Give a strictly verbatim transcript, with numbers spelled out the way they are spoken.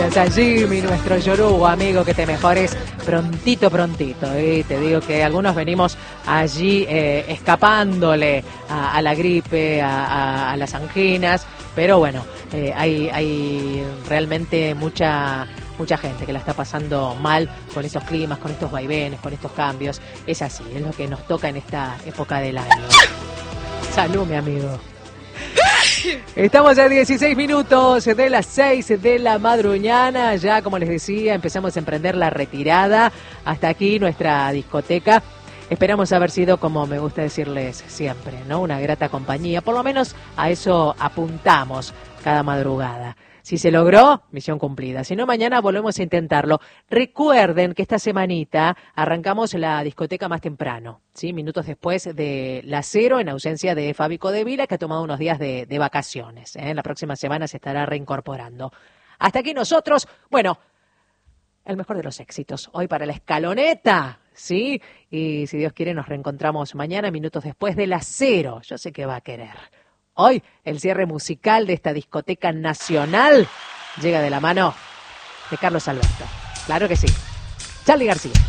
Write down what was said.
Gracias a Jimmy, nuestro yorubo amigo, que te mejores prontito, prontito. ¿eh? Te digo que algunos venimos allí eh, escapándole a, a la gripe, a, a, a las anginas, pero bueno, eh, hay, hay realmente mucha... mucha gente que la está pasando mal con estos climas, con estos vaivenes, con estos cambios. Es así, es lo que nos toca en esta época del año. Salud, mi amigo. Estamos a dieciséis minutos de las seis de la madrugada. Ya, como les decía, empezamos a emprender la retirada. Hasta aquí nuestra discoteca. Esperamos haber sido, como me gusta decirles siempre, ¿no? Una grata compañía. Por lo menos a eso apuntamos cada madrugada. Si se logró, misión cumplida. Si no, mañana volvemos a intentarlo. Recuerden que esta semanita arrancamos la discoteca más temprano, ¿sí? Minutos después de la cero, en ausencia de Fabi Codevila, que ha tomado unos días de, de vacaciones. ¿eh? La próxima semana se estará reincorporando. Hasta aquí nosotros. Bueno, el mejor de los éxitos. Hoy para la escaloneta, ¿sí? Y si Dios quiere, nos reencontramos mañana, minutos después de la cero. Yo sé que va a querer. Hoy, el cierre musical de esta discoteca nacional llega de la mano de Carlos Alberto. Claro que sí. Charly García.